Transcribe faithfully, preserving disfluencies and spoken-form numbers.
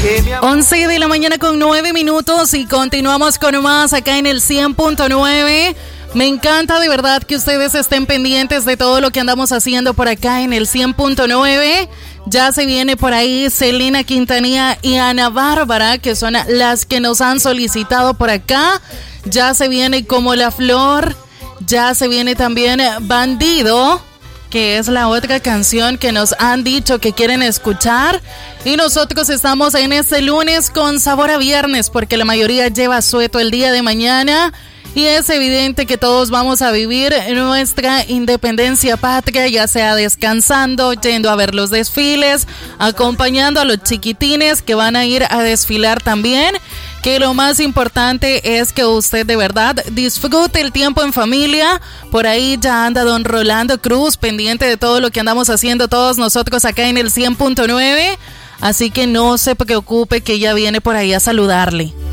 once de la mañana con nueve minutos y continuamos con más acá en el cien punto nueve. Me encanta de verdad que ustedes estén pendientes de todo lo que andamos haciendo por acá en el cien punto nueve. Ya se viene por ahí Selena Quintanilla y Ana Bárbara, que son las que nos han solicitado por acá. Ya se viene Como la Flor, ya se viene también Bandido, que es la otra canción que nos han dicho que quieren escuchar. Y nosotros estamos en este lunes con sabor a viernes, porque la mayoría lleva asueto el día de mañana. Y es evidente que todos vamos a vivir nuestra independencia patria, ya sea descansando, yendo a ver los desfiles, acompañando a los chiquitines que van a ir a desfilar también. Que lo más importante es que usted de verdad disfrute el tiempo en familia. Por ahí ya anda don Rolando Cruz pendiente de todo lo que andamos haciendo todos nosotros acá en el cien punto nueve. Así que no se preocupe, que ya viene por ahí a saludarle.